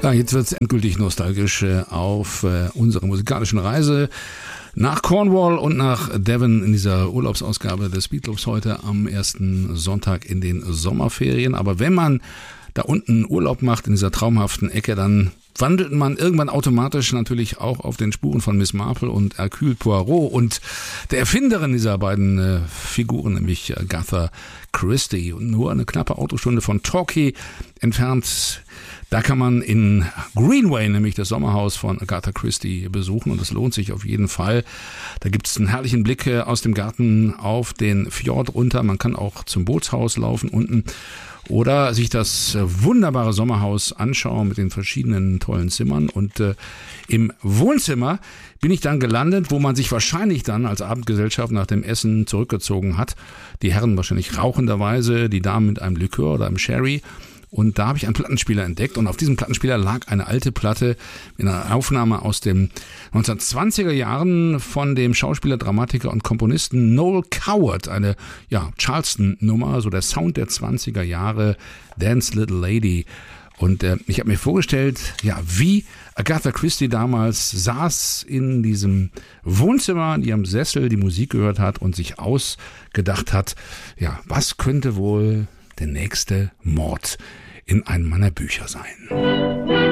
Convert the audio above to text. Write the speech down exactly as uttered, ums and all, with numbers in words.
Ja, jetzt wird's endgültig nostalgisch äh, auf äh, unserer musikalischen Reise nach Cornwall und nach Devon in dieser Urlaubsausgabe des Beatclubs heute am ersten Sonntag in den Sommerferien. Aber wenn man da unten Urlaub macht in dieser traumhaften Ecke, dann wandelt man irgendwann automatisch natürlich auch auf den Spuren von Miss Marple und Hercule Poirot und der Erfinderin dieser beiden äh, Figuren, nämlich Agatha Christie. Und nur eine knappe Autostunde von Torquay entfernt, da kann man in Greenway, nämlich das Sommerhaus von Agatha Christie, besuchen und es lohnt sich auf jeden Fall. Da gibt es einen herrlichen Blick aus dem Garten auf den Fjord runter. Man kann auch zum Bootshaus laufen unten oder sich das wunderbare Sommerhaus anschauen mit den verschiedenen tollen Zimmern. Und äh, im Wohnzimmer bin ich dann gelandet, wo man sich wahrscheinlich dann als Abendgesellschaft nach dem Essen zurückgezogen hat. Die Herren wahrscheinlich rauchenderweise, die Damen mit einem Likör oder einem Sherry. Und da habe ich einen Plattenspieler entdeckt und auf diesem Plattenspieler lag eine alte Platte in einer Aufnahme aus den neunzehnhundertzwanziger Jahren von dem Schauspieler, Dramatiker und Komponisten Noel Coward, eine ja Charleston-Nummer, so der Sound der zwanziger Jahre, Dance Little Lady. Und äh, ich habe mir vorgestellt, ja, wie Agatha Christie damals saß in diesem Wohnzimmer, in ihrem Sessel, die Musik gehört hat und sich ausgedacht hat, ja, was könnte wohl der nächste Mord in einem meiner Bücher sein.